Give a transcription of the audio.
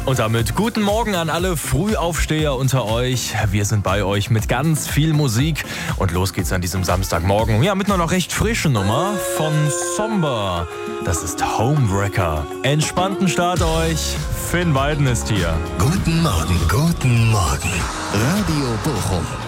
Und damit guten Morgen an alle Frühaufsteher unter euch. Wir sind bei euch mit ganz viel Musik. Und los geht's an diesem Samstagmorgen. Ja, mit einer noch recht frischen Nummer von Somber. Das ist Homewrecker. Entspannten Start euch. Finn Weiden ist hier. Guten Morgen, guten Morgen. Radio Bochum.